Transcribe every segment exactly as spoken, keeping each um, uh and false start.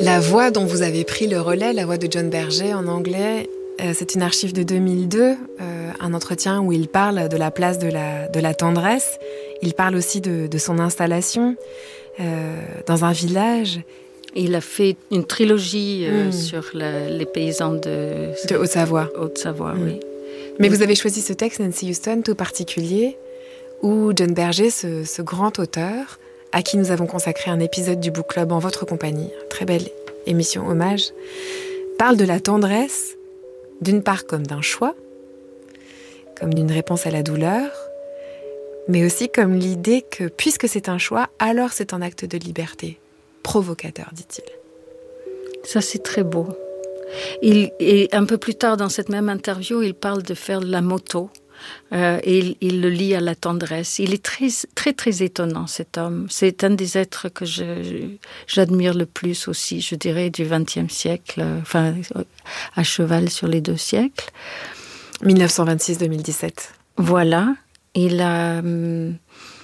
La voix dont vous avez pris le relais, la voix de John Berger en anglais, euh, c'est une archive de deux mille deux, euh, un entretien où il parle de la place de la, de la tendresse. Il parle aussi de, de son installation euh, dans un village. Il a fait une trilogie euh, mmh. sur la, les paysans de, de Haute-Savoie. Haute-Savoie, mmh. oui. Mais vous avez choisi ce texte, Nancy Houston, tout particulier, où John Berger, ce, ce grand auteur, à qui nous avons consacré un épisode du Book Club en votre compagnie, très belle émission hommage, parle de la tendresse, d'une part comme d'un choix, comme d'une réponse à la douleur, mais aussi comme l'idée que, puisque c'est un choix, alors c'est un acte de liberté. Provocateur, dit-il. Ça, c'est très beau. Il, et un peu plus tard, dans cette même interview, il parle de faire de la moto. Euh, et il, il le lie à la tendresse. Il est très, très, très étonnant, cet homme. C'est un des êtres que je, j'admire le plus aussi, je dirais, du vingtième siècle, euh, enfin, à cheval sur les deux siècles. dix-neuf cent vingt-six à deux mille dix-sept. Voilà. Il a... Hum,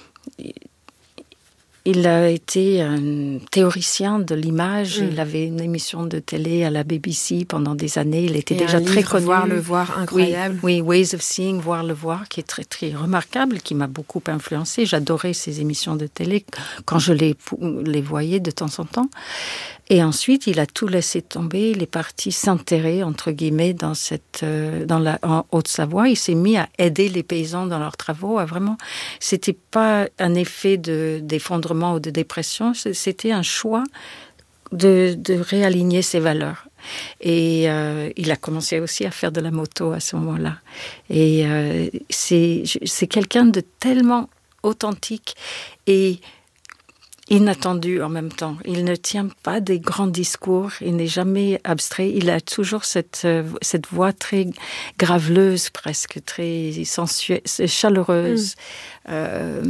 Il a été un théoricien de l'image. Mmh. Il avait une émission de télé à la B B C pendant des années. Il était et déjà un très livre, connu. Voir le voir, incroyable. Oui, oui, Ways of Seeing, Voir le voir, qui est très, très remarquable, qui m'a beaucoup influencée. J'adorais ces émissions de télé quand je les, les voyais de temps en temps. Et ensuite, il a tout laissé tomber. Il est parti s'enterrer, entre guillemets, dans, cette, euh, dans la en Haute-Savoie. Il s'est mis à aider les paysans dans leurs travaux. À vraiment, c'était pas un effet de, d'effondrement ou de dépression. C'était un choix de, de réaligner ses valeurs. Et euh, il a commencé aussi à faire de la moto à ce moment-là. Et euh, c'est, c'est quelqu'un de tellement authentique et inattendu en même temps. Il ne tient pas des grands discours, il n'est jamais abstrait, il a toujours cette, cette voix très graveleuse, presque très sensuelle, chaleureuse. Mmh. Euh,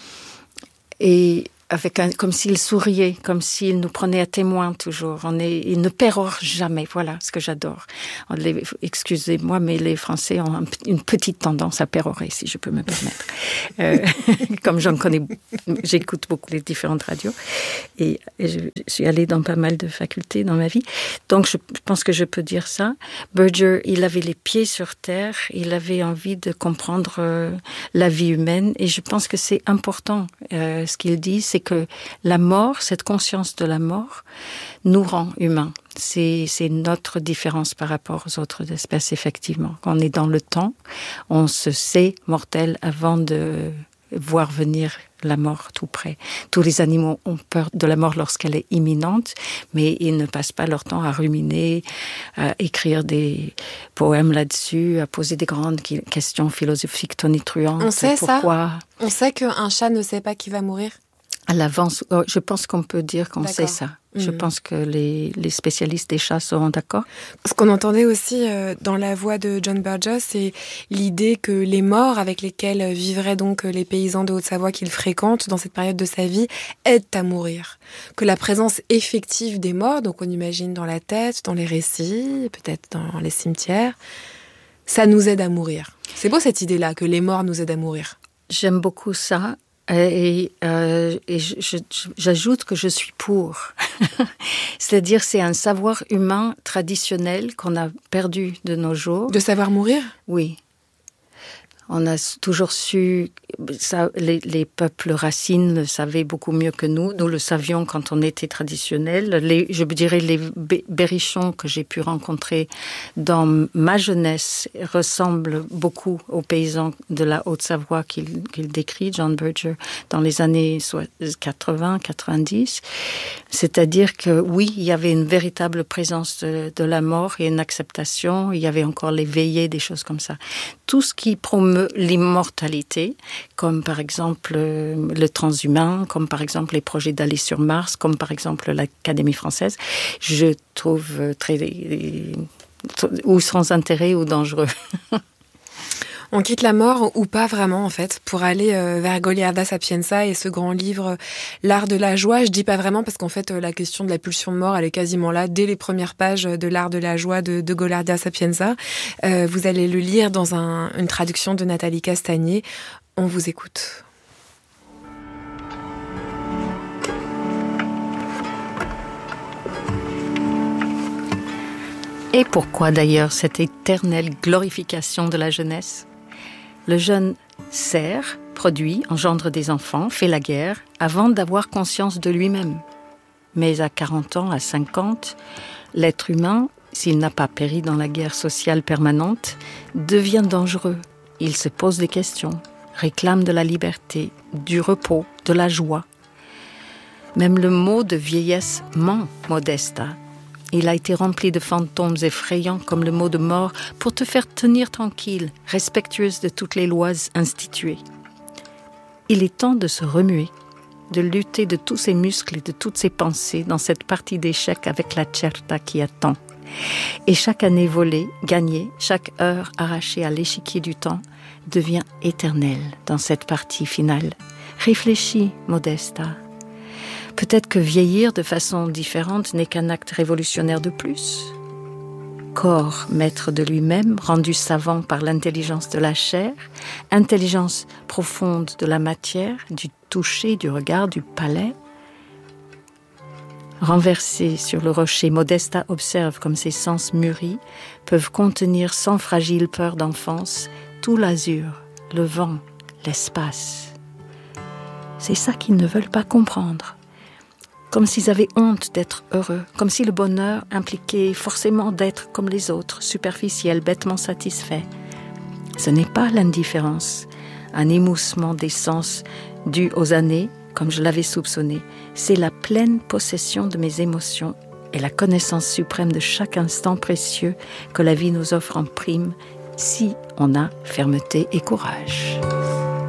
et avec un, comme s'il souriait, comme s'il nous prenait à témoin toujours. On est, il ne pérore jamais, voilà ce que j'adore. Les, excusez-moi, mais les Français ont un, une petite tendance à pérorer, si je peux me permettre. Euh, comme j'en connais, j'écoute beaucoup les différentes radios et, et je, je suis allée dans pas mal de facultés dans ma vie. Donc je pense que je peux dire ça. Berger, il avait les pieds sur terre, il avait envie de comprendre euh, la vie humaine et je pense que c'est important euh, ce qu'il dit, c'est que la mort, cette conscience de la mort, nous rend humains. C'est, c'est notre différence par rapport aux autres espèces, effectivement. On est dans le temps, on se sait mortel avant de voir venir la mort tout près. Tous les animaux ont peur de la mort lorsqu'elle est imminente, mais ils ne passent pas leur temps à ruminer, à écrire des poèmes là-dessus, à poser des grandes questions philosophiques tonitruantes. On sait Pourquoi ça ? On sait qu'un chat ne sait pas qui va mourir ? À l'avance, je pense qu'on peut dire qu'on d'accord. sait ça. Mmh. Je pense que les, les spécialistes des chats seront d'accord. Ce qu'on entendait aussi euh, dans la voix de John Berger, c'est l'idée que les morts avec lesquels vivraient donc les paysans de Haute-Savoie qu'il fréquente dans cette période de sa vie aident à mourir. Que la présence effective des morts, donc on imagine dans la tête, dans les récits, peut-être dans les cimetières, ça nous aide à mourir. C'est beau cette idée-là, que les morts nous aident à mourir. J'aime beaucoup ça. Et, euh, et je, je, j'ajoute que je suis pour. C'est-à-dire, c'est un savoir humain traditionnel qu'on a perdu de nos jours. De savoir mourir ? Oui. On a toujours su, ça, les, les peuples racines le savaient beaucoup mieux que nous. Nous le savions quand on était traditionnel. Les, je dirais les berrichons que j'ai pu rencontrer dans ma jeunesse ressemblent beaucoup aux paysans de la Haute-Savoie qu'il, qu'il décrit, John Berger, dans les années quatre-vingts quatre-vingt-dix. C'est-à-dire que oui, il y avait une véritable présence de, de la mort et une acceptation. Il y avait encore les veillées, des choses comme ça. Tout ce qui promeut l'immortalité, comme par exemple euh, le transhumain, comme par exemple les projets d'aller sur Mars, comme par exemple l'Académie française, je trouve très... ou sans intérêt ou dangereux. On quitte la mort ou pas vraiment en fait pour aller euh, vers Goliarda Sapienza et ce grand livre L'art de la joie. Je dis pas vraiment parce qu'en fait euh, la question de la pulsion de mort elle est quasiment là dès les premières pages de L'art de la joie de, de Goliarda Sapienza. Euh, vous allez le lire dans un, une traduction de Nathalie Castagnier. On vous écoute. Et pourquoi d'ailleurs cette éternelle glorification de la jeunesse ? Le jeune sert, produit, engendre des enfants, fait la guerre, avant d'avoir conscience de lui-même. Mais à quarante ans, à cinquante, l'être humain, s'il n'a pas péri dans la guerre sociale permanente, devient dangereux. Il se pose des questions, réclame de la liberté, du repos, de la joie. Même le mot de vieillesse ment, Modesta. Il a été rempli de fantômes effrayants comme le mot de mort pour te faire tenir tranquille, respectueuse de toutes les lois instituées. Il est temps de se remuer, de lutter de tous ses muscles et de toutes ses pensées dans cette partie d'échecs avec la certa qui attend. Et chaque année volée, gagnée, chaque heure arrachée à l'échiquier du temps devient éternelle dans cette partie finale. Réfléchis, Modesta. Peut-être que vieillir de façon différente n'est qu'un acte révolutionnaire de plus. Corps maître de lui-même, rendu savant par l'intelligence de la chair, intelligence profonde de la matière, du toucher, du regard, du palais. Renversé sur le rocher, Modesta observe comme ses sens mûris peuvent contenir sans fragile peur d'enfance tout l'azur, le vent, l'espace. C'est ça qu'ils ne veulent pas comprendre. Comme s'ils avaient honte d'être heureux, comme si le bonheur impliquait forcément d'être comme les autres, superficiels, bêtement satisfaits. Ce n'est pas l'indifférence, un émoussement des sens dû aux années, comme je l'avais soupçonné. C'est la pleine possession de mes émotions et la connaissance suprême de chaque instant précieux que la vie nous offre en prime, si on a fermeté et courage.